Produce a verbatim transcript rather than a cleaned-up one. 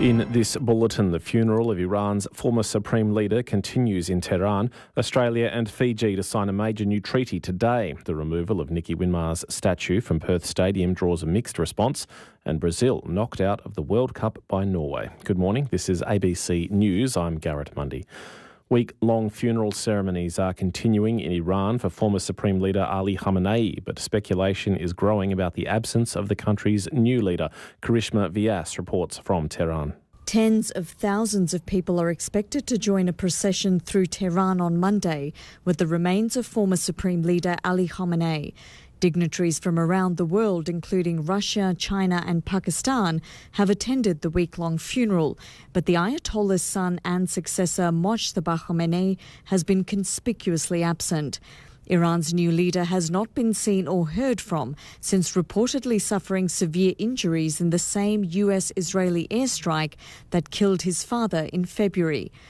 In this bulletin, the funeral of Iran's former supreme leader continues in Tehran. Australia and Fiji to sign a major new treaty today. The removal of Nicky Winmar's statue from Perth Stadium draws a mixed response, and Brazil knocked out of the World Cup by Norway. Good morning, this is A B C News. I'm Garrett Mundy. Week-long funeral ceremonies are continuing in Iran for former Supreme Leader Ali Khamenei, but speculation is growing about the absence of the country's new leader. Karishma Vyas reports from Tehran. Tens of thousands of people are expected to join a procession through Tehran on Monday with the remains of former Supreme Leader Ali Khamenei. Dignitaries from around the world, including Russia, China and Pakistan, have attended the week-long funeral, but the Ayatollah's son and successor Mojtaba Khamenei has been conspicuously absent. Iran's new leader has not been seen or heard from since reportedly suffering severe injuries in the same U S Israeli airstrike that killed his father in February.